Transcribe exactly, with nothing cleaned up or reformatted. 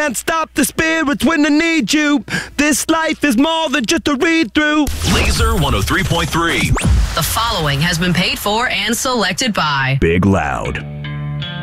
can't stop the spirits when they need you. This life is more than just a read-through. Laser one oh three point three. The following has been paid for and selected by Big Loud.